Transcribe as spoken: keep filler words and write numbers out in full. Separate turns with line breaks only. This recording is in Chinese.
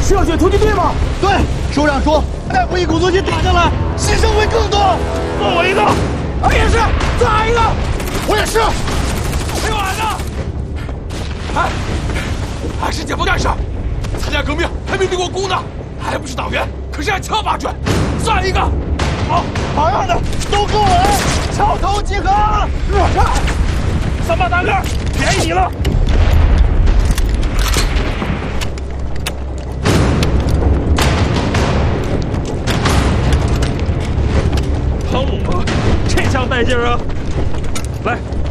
是热血突击队吗？
对，首长说再不一鼓作气打下来，牺牲会更多。
送我一个，我也是，再来一个，
我也是。
还有俺呢？哎，俺是解放战士，参加革命还没立过功呢，还不是党员，可是俺枪法准。再来一个，好，
好样的，都跟我来，敲头集合。
热战，三八大个，便宜你了。 好嘛，这枪带劲啊！来，